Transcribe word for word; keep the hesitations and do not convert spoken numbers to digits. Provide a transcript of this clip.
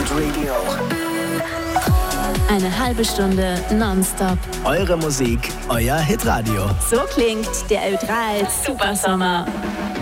Radio. Eine halbe Stunde nonstop. Eure Musik, euer Hitradio. So klingt der Ö drei Supersommer.